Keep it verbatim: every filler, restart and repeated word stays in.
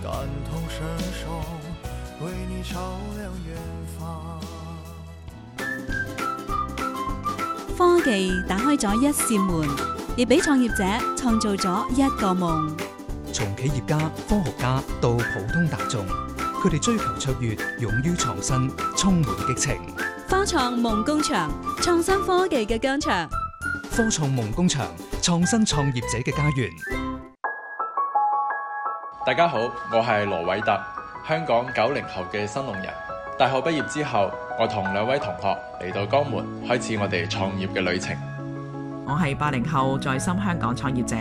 感同身受，為你照亮遠方。 科技打開咗一扇門，亦俾創業者創造咗一個夢。 從企業家、科學家到普通大眾，佢哋追求卓越，勇於創新，充滿激情。 科創夢工場，創新科技嘅疆場。 科創夢工場，創新創業者嘅家園。 大家好，我係羅偉特，香港九零後嘅新農人。大學畢業之後，我同兩位同學嚟到江門，開始我哋創業嘅旅程。 我係八零後在深香港創業者